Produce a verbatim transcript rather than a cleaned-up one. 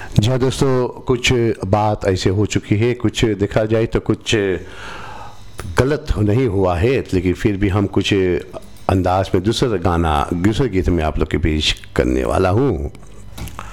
जी हाँ दोस्तों, कुछ बात ऐसे हो चुकी है, कुछ देखा जाए तो कुछ गलत नहीं हुआ है, लेकिन फिर भी हम कुछ अंदाज में दूसरा गाना दूसरे गीत में आप लोग के बीच करने वाला हूँ।